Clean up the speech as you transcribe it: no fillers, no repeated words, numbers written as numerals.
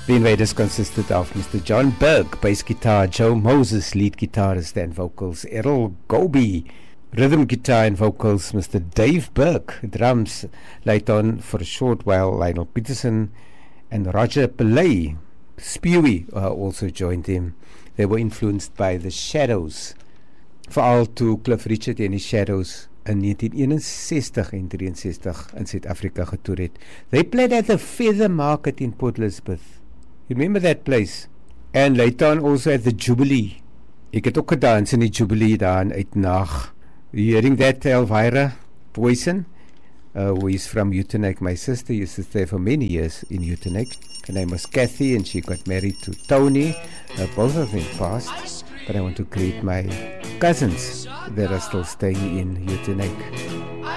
The Invaders consisted of Mr. John Berg, bass guitar, Joe Moses, lead guitarist and vocals, Errol Gobi, rhythm guitar and vocals, Mr. Dave Burke, drums, later on for a short while, Lionel Peterson, and Roger Pillay, Spewy, also joined him. They were influenced by the Shadows, veral toe Cliff Richard en die Shadows in 1961 en 63 in Suid-Afrika getoer het. They played at the Feather Market in Port Elizabeth. You remember that place? And later on also at the Jubilee. Ek het ook gedans in die Jubilee daar in Uitnag. You hearing that, Elvira Boyson, who is from Utenek? My sister used to stay for many years in Utenek. Her name was Kathy and she got married to Tony. Both of them passed, but I want to greet my cousins that are still staying in Utenek.